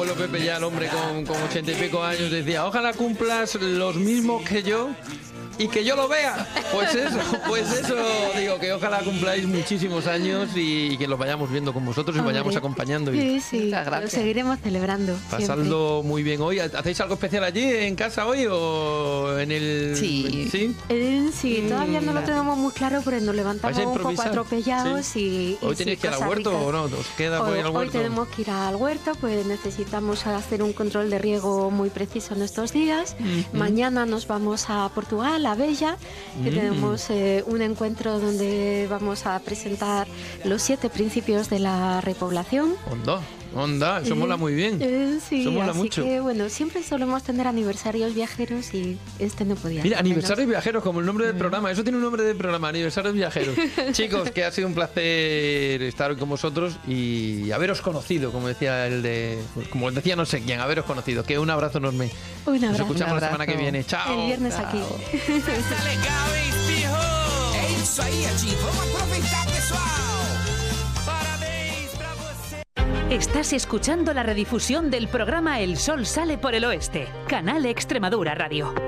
abuelo Pepe, ya el hombre con 80 y pico años, decía, ojalá cumplas los mismos que yo y que yo lo vea. Pues eso, digo, que ojalá cumpláis muchísimos años y que los vayamos viendo con vosotros y vayamos acompañando. Sí, lo seguiremos celebrando. Pasadlo muy bien hoy. ¿Hacéis algo especial allí en casa hoy o en el...? Sí. ¿Sí? Todavía no lo tenemos muy claro, pero nos levantamos un poco atropellados y ¿Hoy tenéis que ir al huerto o no? ¿Os queda por ir al huerto? Hoy tenemos que ir al huerto, pues necesitamos hacer un control de riego muy preciso en estos días. Mañana nos vamos a Portugal, a Bella, que tenemos un encuentro donde vamos a presentar los 7 principios de la repoblación. Onda, eso mola muy bien. Sí, eso mola así mucho. Que bueno, siempre solemos tener aniversarios viajeros y este no podía. Mira, aniversarios viajeros, como el nombre del programa. Eso tiene un nombre de programa, aniversarios viajeros. Chicos, que ha sido un placer estar hoy con vosotros y haberos conocido, como decía como decía no sé quién, haberos conocido. Que un abrazo enorme. Un abrazo. Nos escuchamos la semana que viene. Chao. El viernes aquí. Estás escuchando la redifusión del programa El Sol Sale por el Oeste, Canal Extremadura Radio.